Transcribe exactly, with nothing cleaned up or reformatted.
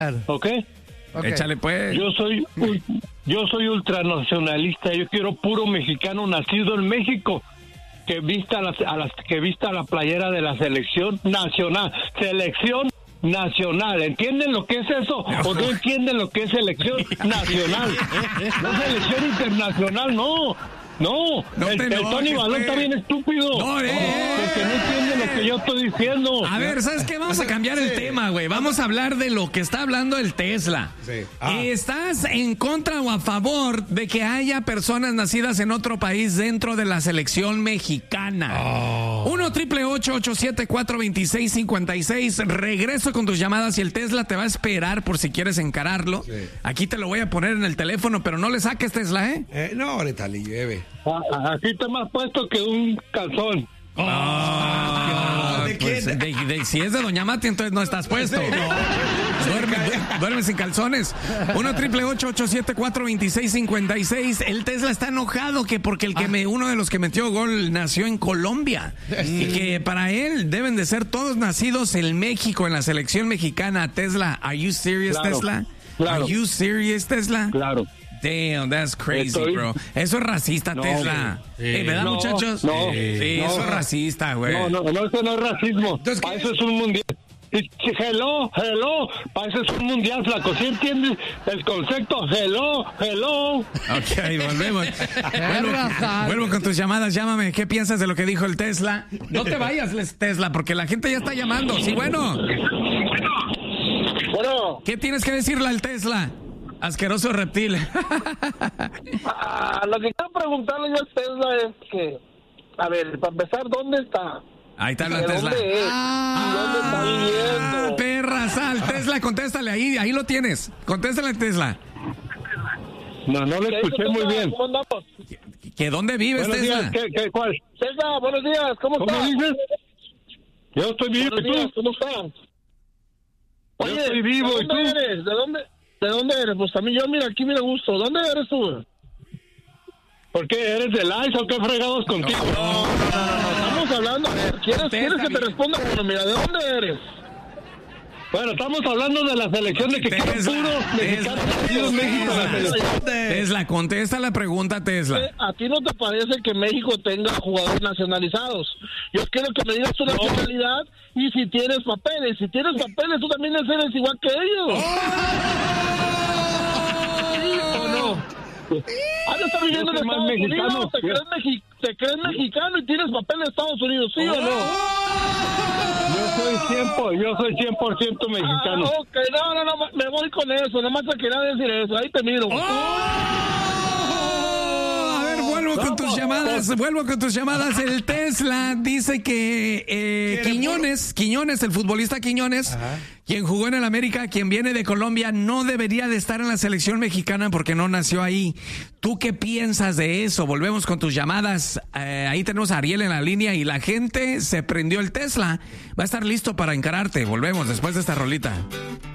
¿Ok? Okay. Échale pues. Yo soy yo soy ultranacionalista, yo quiero puro mexicano nacido en México que vista las, a las que vista la playera de la selección nacional, selección nacional. ¿Entienden lo que es eso? ¿O no entienden lo que es selección nacional? No selección internacional, no. No, no el, te el Tony enojes, Balón está bien estúpido. No, eh. Porque no entiende lo que yo estoy diciendo. A ver, ¿sabes qué? Vamos a cambiar el tema, güey. Vamos a hablar de lo que está hablando el Tesla. Sí. Ah. ¿Estás en contra o a favor de que haya personas nacidas en otro país dentro de la selección mexicana? Oh. uno triple ocho ocho siete cuatro dos seis cinco seis. Regreso con tus llamadas y el Tesla te va a esperar por si quieres encararlo. Sí. Aquí te lo voy a poner en el teléfono, pero no le saques, Tesla, ¿eh? eh no, ahorita le lleve. Así te más puesto que un calzón. Oh, Oh, ¿de pues, quién? de- de- si es de Doña Mati, entonces no estás puesto. Duerme, du- duerme sin calzones. uno triple ocho ocho siete cuatro dos seis cinco seis. El Tesla está enojado que porque el que me, uno de los que metió gol nació en Colombia. Y que para él deben de ser todos nacidos en México, en la selección mexicana. Tesla, ¿are you serious, Claro, Tesla? claro. ¿Are you serious, Tesla? Claro. Damn, that's crazy, Estoy- bro. Eso es racista, No, Tesla. sí. Eh, ¿verdad, No, muchachos? no, sí, sí, no. eso es racista, güey. No, no, no, eso no es racismo. Entonces, Para ¿qué eso es un mundial. Y- Hello, hello, para eso es un mundial, flaco. ¿Sí entiendes el concepto? Hello, hello. Ok, volvemos. vuelvo, vuelvo con tus llamadas. Llámame. ¿Qué piensas de lo que dijo el Tesla? No te vayas, Les- Tesla, porque la gente ya está llamando. Sí, bueno. Bueno, ¿Qué tienes que decirle al Tesla? Asqueroso reptil. ah, lo que quiero preguntarle yo a Tesla es que, a ver, para empezar, ¿dónde está? Ahí está ¿De la Tesla. dónde es? ¿Y dónde está Ah, viviendo? perra, sal. Tesla, contéstale ahí. Ahí lo tienes. Contéstale, Tesla. No, no lo escuché muy bien. ¿Cómo andamos? ¿Que dónde vives, Buenos Tesla? días, ¿qué, qué, cuál? César, buenos días, ¿cómo, ¿Cómo estás? dices? Yo estoy vivo, Buenos ¿y días, tú? ¿cómo estás? Yo estoy vivo, ¿de ¿y dónde tú? eres? ¿De dónde, ¿De dónde eres? Pues también yo, mira, aquí mira gusto. ¿Dónde eres tú? ¿Por qué? ¿Eres del I C E o qué fregados contigo? No, no, no, no, estamos hablando, a ver, ¿quieres, ¿quieres que te responda? Bueno, mira, ¿de dónde eres? Bueno, estamos hablando de la selección de que quiero Tesla, puro mexicano Tesla, nacido en México. La selección. Tesla, contesta la pregunta, Tesla. ¿A ti no te parece que México tenga jugadores nacionalizados? Yo quiero que me digas tu nacionalidad y si tienes papeles. Si tienes papeles, tú también eres igual que ellos. ¿Sí o no? ¿Has de estar viviendo en Yo soy más Estados mexicano. Unidos? ¿Te crees, mexi- ¿Te crees mexicano y tienes papeles de Estados Unidos? ¿Sí o no? Yo soy cien por ciento, yo soy cien por ciento mexicano. Ah, ok, no, no, no, me voy con eso. Nomás te quería decir eso. Ahí te miro. A ver, vuelvo con tus llamadas, vuelvo con tus llamadas. El Tesla dice que eh, Quiñones, Quiñones, el futbolista Quiñones, Ajá. quien jugó en el América, quien viene de Colombia, no debería de estar en la selección mexicana porque no nació ahí. ¿Tú qué piensas de eso? Volvemos con tus llamadas. Eh, ahí tenemos a Ariel en la línea y la gente se prendió el Tesla. Va a estar listo para encararte. Volvemos después de esta rolita.